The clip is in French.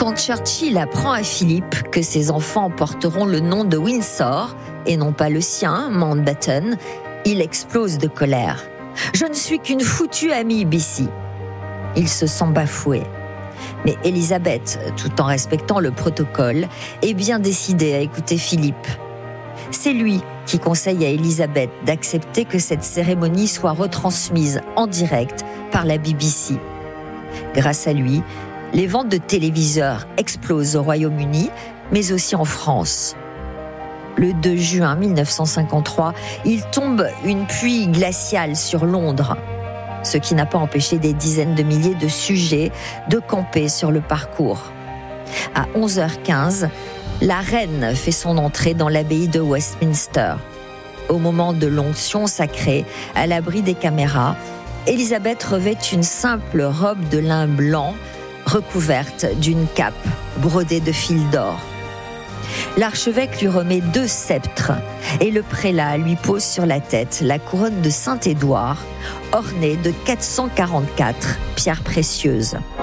Quand Churchill apprend à Philippe que ses enfants porteront le nom de Windsor et non pas le sien, Mountbatten, il explose de colère. « Je ne suis qu'une foutue amie, Bissy !» Il se sent bafoué. Mais Élisabeth, tout en respectant le protocole, est bien décidée à écouter Philippe. C'est lui qui conseille à Élisabeth d'accepter que cette cérémonie soit retransmise en direct par la BBC. Grâce à lui, les ventes de téléviseurs explosent au Royaume-Uni, mais aussi en France. Le 2 juin 1953, il tombe une pluie glaciale sur Londres, ce qui n'a pas empêché des dizaines de milliers de sujets de camper sur le parcours. À 11h15, la reine fait son entrée dans l'abbaye de Westminster. Au moment de l'onction sacrée, à l'abri des caméras, Élisabeth revêt une simple robe de lin blanc recouverte d'une cape brodée de fils d'or. L'archevêque lui remet 2 sceptres et le prélat lui pose sur la tête la couronne de Saint-Édouard ornée de 444 pierres précieuses.